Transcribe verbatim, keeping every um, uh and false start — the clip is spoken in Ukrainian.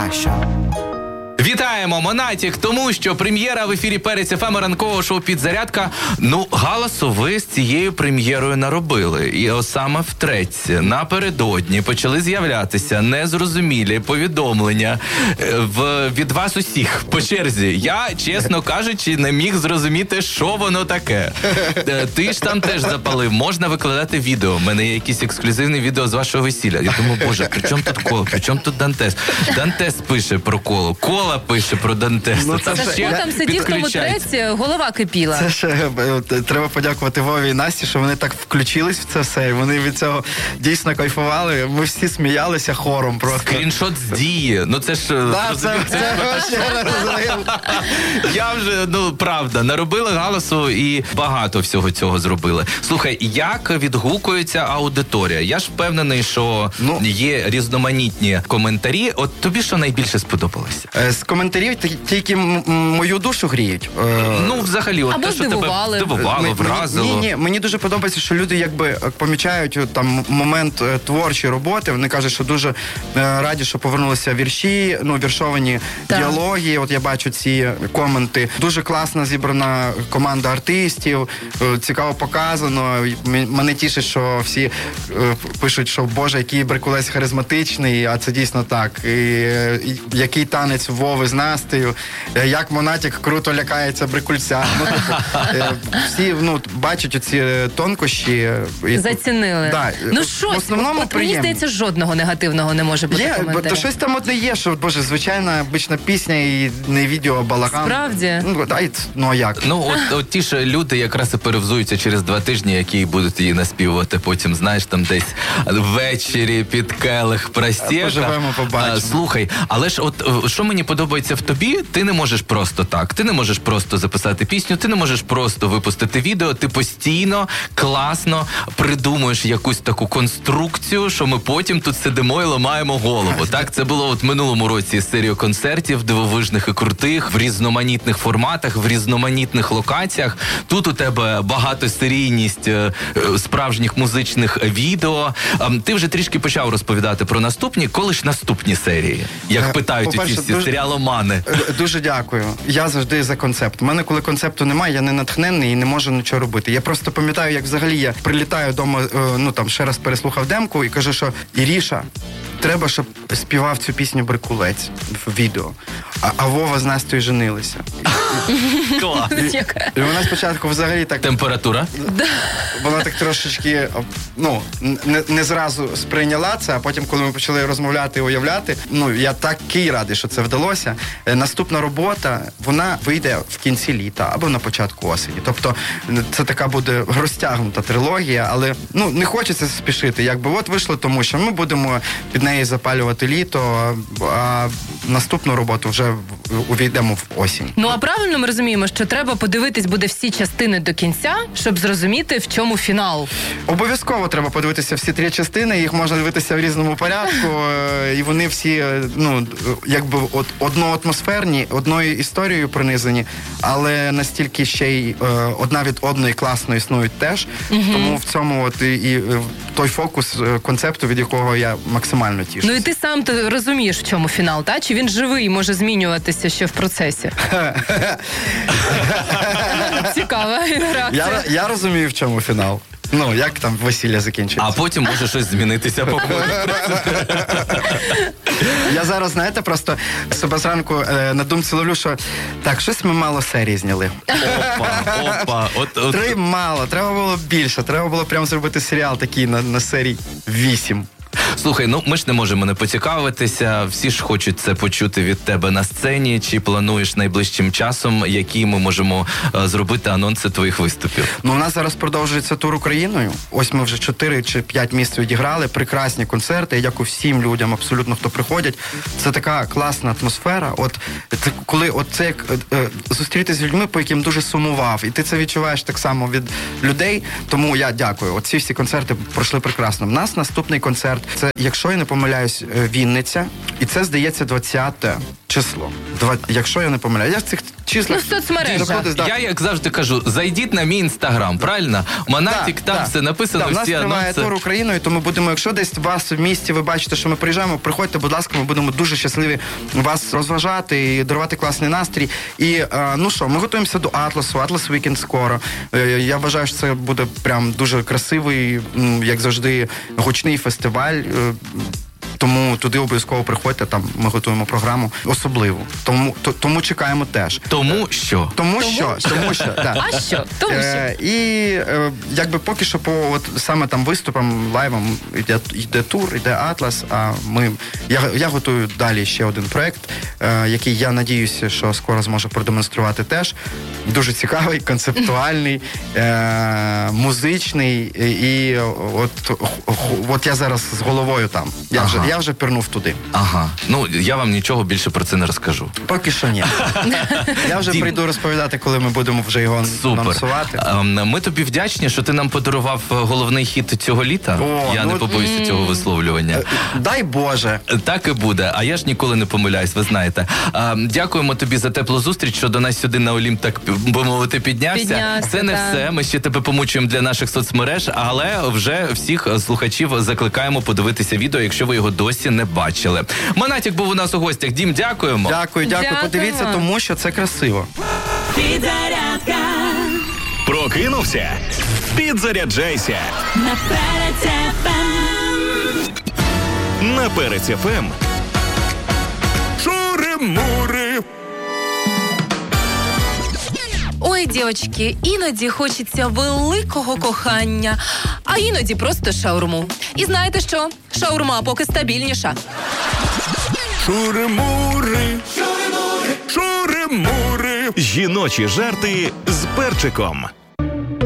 краще. Вітаємо, Монатік, тому що прем'єра в ефірі Перець еф ем ранкового шоу «Підзарядка». Ну, галасу ви з цією прем'єрою наробили. І ось саме втретє, напередодні почали з'являтися незрозумілі повідомлення в, від вас усіх по черзі. Я, чесно кажучи, не міг зрозуміти, що воно таке. Ти ж там теж запалив. Можна викладати відео. У мене є якісь ексклюзивні відео з вашого весілля. Я думаю, боже, при чому тут Коло? При чому тут Дантес? Дантес пише про Коло. Кола пише про Дантеса. Ну, це Сашко там сидів в тому треці, голова кипіла. Це ще треба подякувати Вові і Насті, що вони так включились в це все. І вони від цього дійсно кайфували. Ми всі сміялися хором просто. Скріншот з дії. Ну це ж... Да, це, це, це Я вже, ну, правда, наробили галасу і багато всього цього зробили. Слухай, як відгукується аудиторія? Я ж впевнений, що ну, є різноманітні коментарі. От тобі що найбільше сподобалося? З коментарів тільки м- мою душу гріють. Ну, взагалі, от або те, що здивували. тебе здивувало, вразило. Ні, ні, мені дуже подобається, що люди якби помічають там момент творчої роботи. Вони кажуть, що дуже раді, що повернулися вірші, ну, віршовані так. діалоги. От я бачу ці коменти. Дуже класно зібрана команда артистів, цікаво показано. Мене тішить, що всі пишуть, що Боже, який Брикулець харизматичний, а це дійсно так. І, і який танець Вови з Настею, як Монатік круто лякається Брикульця. Ну, тобто, всі ну, бачать оці тонкощі. Зацінили. Да. Ну що, от мені здається, жодного негативного не може бути є, коментаря. То щось там одне є, що, Боже, звичайна обична пісня і не відео, а балаган. Справді? Ну, да, і, ну а як? Ну, от, от ті ж люди якраз і перевзуються через два тижні, які будуть її наспівувати потім, знаєш, там десь ввечері під келих просека. Поживемо, побачимо. Слухай, але ж от що мені подобається в тобі, ти не можеш просто так, ти не можеш просто записати пісню, ти не можеш просто випустити відео, ти постійно, класно придумуєш якусь таку конструкцію, що ми потім тут сидимо і ламаємо голову. Так, це було от в минулому році серію концертів дивовижних і крутих, в різноманітних форматах, в різноманітних локаціях. Тут у тебе багатосерійність справжніх музичних відео. Ти вже трішки почав розповідати про наступні. Коли ж наступні серії? Як питають ці всі дуже, серіаломани. Дуже дякую. Я завжди за концепт. У мене, коли концепту немає, я не натхненний і не можу нічого робити. Я просто пам'ятаю, як взагалі я прилітаю вдома, ну там ще раз переслухав демку і кажу, що Іріша, треба, щоб співав цю пісню Брикулець в відео. А, а Вова з Настею женилися. Клас. І вона спочатку взагалі так... Температура? Вона так трошечки, ну, не, не зразу сприйняла це, а потім, коли ми почали розмовляти і уявляти, ну, я такий радий, що це вдалося. Наступна робота, вона вийде в кінці літа або на початку осені. Тобто, це така буде розтягнута трилогія, але, ну, не хочеться спішити. Якби от вийшло, тому що ми будемо під неї запалювати літо, а наступну роботу вже увійдемо в осінь. Ну, а правильно ми розуміємо, що треба подивитись буде всі частини до кінця, щоб зрозуміти, в чому фінал? Обов'язково треба подивитися всі три частини, їх можна дивитися в різному порядку, і вони всі, ну, якби от, одноатмосферні, одною історією пронизані, але настільки ще й е, одна від одної класно існують теж, угу. Тому в цьому от і, і той фокус концепту, від якого я максимально тішуся. Ну і ти сам ти розумієш, в чому фінал, та? Чи він живий, може змінюватися ще в процесі? Цікава реакція. Я, я розумію, в чому фінал. Ну, як там весілля закінчується. А потім може щось змінитися по ходу. Я зараз, знаєте, просто себе зранку е, на думці ловлю, що так, щось ми мало серій зняли. Опа, опа. От, от. Три мало, треба було більше. Треба було прямо зробити серіал такий на, на серій вісім. Слухай, ну ми ж не можемо не поцікавитися, всі ж хочуть це почути від тебе на сцені. Чи плануєш найближчим часом, які ми можемо е, зробити анонси твоїх виступів? Ну, у нас зараз продовжується тур Україною. Ось ми вже чотири чи п'ять місць відіграли, прекрасні концерти. Я дякую всім людям, абсолютно, хто приходять. Це така класна атмосфера. От це, коли от це як е, зустрітися з людьми, по яким дуже сумував, і ти це відчуваєш так само від людей. Тому я дякую. От ці всі концерти пройшли прекрасно. У нас наступний концерт. Це, якщо я не помиляюсь, Вінниця. І це, здається, двадцяте число. Два, якщо я не помиляю. Я в цих числах... Ну, в соцмережах. Я, як завжди кажу, зайдіть на мій інстаграм, правильно? Монатік, да, там да. все написано, да, всі анонси. У нас триває тур Україною, тому будемо, якщо десь у вас в місті ви бачите, що ми приїжджаємо, приходьте, будь ласка, ми будемо дуже щасливі вас розважати і дарувати класний настрій. І, ну що, ми готуємося до Атласу, Атлас Вікенд скоро. Я вважаю, що це буде прям дуже красивий, як завжди, гучний фестиваль. Тому туди обов'язково приходьте, там ми готуємо програму особливу. Тому, то, тому чекаємо теж. Тому що? Тому, тому що, тому що, да. А що? Тому що. Е, і е, якби поки що по от, саме там виступам, лайвам йде, йде тур, йде Атлас, а ми, я, я готую далі ще один проект, е, який я надіюся, що скоро зможу продемонструвати теж. Дуже цікавий, концептуальний, е, музичний, і от, от я зараз з головою там. Я ага. вже Я вже пірнув туди. Ага. Ну, я вам нічого більше про це не розкажу. Поки що ні. Я вже Дім. прийду розповідати, коли ми будемо вже його Супер. анонсувати. Ми тобі вдячні, що ти нам подарував головний хіт цього літа. О, я ну, не побоюся м- цього висловлювання. Дай Боже. Так і буде. А я ж ніколи не помиляюсь, ви знаєте. Дякуємо тобі за теплу зустріч, що до нас сюди на Олімп, так би мовити, піднявся. піднявся це не так. все. Ми ще тебе помучуємо для наших соцмереж, але вже всіх слухачів закликаємо подивитися відео, якщо ви його досі не бачили. Монатік був у нас у гостях. Дім, дякуємо. Дякую, дякую. Дякую. Подивіться, тому що це красиво. Підзарядка. Прокинувся. Підзаряджайся. На Перець еф ем. На Перець еф ем. Шури-мури. Ой, дівчатки, іноді хочеться великого кохання, а іноді просто шаурму. І знаєте що? Шаурма поки стабільніша. Шури-мури, шури-мури, шури-мури. Жіночі жарти з перчиком.